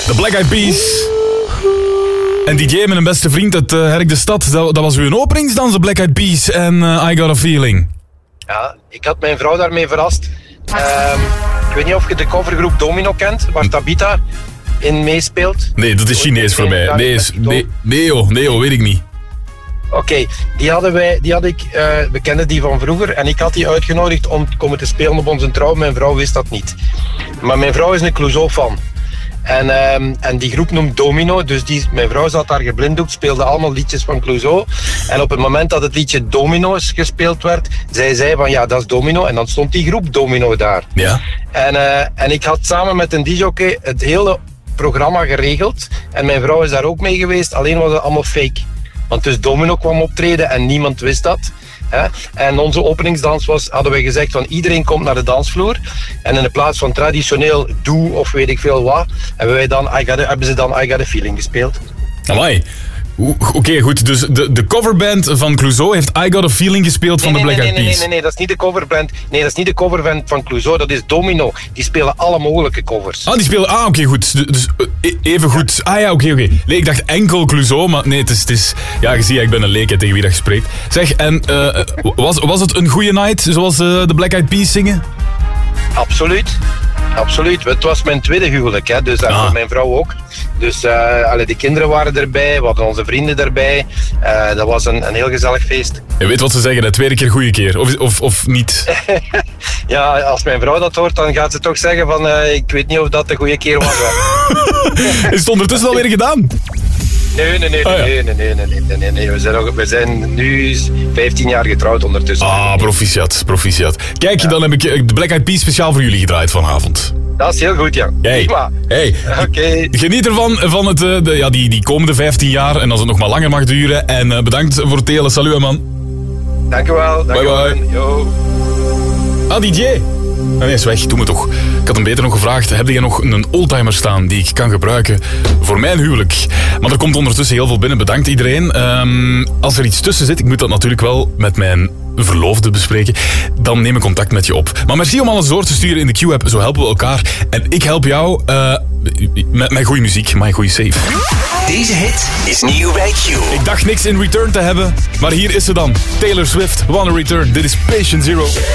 De Black Eyed Peas. En DJ met een beste vriend uit Herk de Stad. Dat was uw openingsdans, de Black Eyed Peas en I Got a Feeling. Ja, ik had mijn vrouw daarmee verrast. Ik weet niet of je de covergroep Domino kent, waar Tabita in meespeelt. Nee, dat is Chinees voor mij. Nee joh, weet ik niet. Oké, we kenden die van vroeger en ik had die uitgenodigd om te komen te spelen op onze trouw. Mijn vrouw wist dat niet. Maar mijn vrouw is een Clouseau-fan. En die groep noemt Domino, dus mijn vrouw zat daar geblinddoekt, speelde allemaal liedjes van Clouseau. En op het moment dat het liedje Domino's gespeeld werd, zei zij van ja, dat is Domino. En dan stond die groep Domino daar. Ja. En ik had samen met een DJ het hele programma geregeld. En mijn vrouw is daar ook mee geweest, alleen was het allemaal fake. Want dus Domino kwam optreden en niemand wist dat. Hè? En onze openingsdans hadden we gezegd van iedereen komt naar de dansvloer. En in de plaats van traditioneel doe of weet ik veel wat, hebben ze dan I Got a Feeling gespeeld. Amai. Oké, goed. Dus de coverband van Clouseau heeft I Got a Feeling gespeeld van de Black Eyed Peas. Nee, dat is niet de coverband. Nee, dat is niet de coverband van Clouseau, dat is Domino. Die spelen alle mogelijke covers. Die spelen... oké, goed. Dus even goed. Ja, oké. Nee, ik dacht enkel Clouseau, maar nee, het is... Ja, je ziet, ik ben een leek tegen wie dat spreekt. Zeg, en was het een goede night, zoals de Black Eyed Peas zingen? Absoluut. Het was mijn tweede huwelijk, hè, dus voor mijn vrouw ook. Dus de kinderen waren erbij, we hadden onze vrienden erbij. Dat was een heel gezellig feest. Je weet wat ze zeggen, de tweede keer goede keer, of niet? Ja, als mijn vrouw dat hoort, dan gaat ze toch zeggen van ik weet niet of dat de goede keer was. Is het ondertussen alweer gedaan? Nee. We zijn nu 15 jaar getrouwd ondertussen. Proficiat. Kijk, dan heb ik de Black Eyed Peas speciaal voor jullie gedraaid vanavond. Dat is heel goed, ja. Hey. Okay. Geniet ervan van die komende 15 jaar en als het nog maar langer mag duren. En bedankt voor het delen. Salut, man. Dank u wel. Bye. Yo. DJ. Nee, is weg. Doe me toch. Ik had hem beter nog gevraagd. Heb jij nog een oldtimer staan die ik kan gebruiken voor mijn huwelijk? Maar er komt ondertussen heel veel binnen. Bedankt iedereen. Als er iets tussen zit, ik moet dat natuurlijk wel met mijn verloofde bespreken, dan neem ik contact met je op. Maar merci om alles door te sturen in de Q-app. Zo helpen we elkaar. En ik help jou met goede muziek, mijn goede save. Deze hit is nieuw bij Q. Ik dacht niks in return te hebben, maar hier is ze dan. Taylor Swift, Wanna Return. Dit is Patient Zero.